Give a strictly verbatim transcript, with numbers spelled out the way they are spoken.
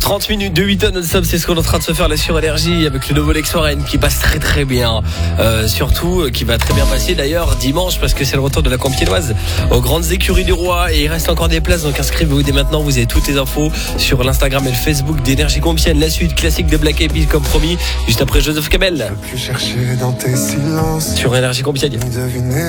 trente minutes de huit heures non-stop, c'est ce qu'on est en train de se faire là sur Énergie avec le nouveau Lex Warren qui passe très très bien. Euh, surtout euh, qui va très bien passer d'ailleurs dimanche parce que c'est le retour de la Compiègnoise aux grandes écuries du Roi et il reste encore des places, donc inscrivez-vous dès maintenant. Vous avez toutes les infos sur l'Instagram et le Facebook d'Énergie Compiègne. La suite classique de Black Eyed Peas comme promis, juste après Joseph Kamel Plus chercher dans tes silences sur Énergie Compiègne.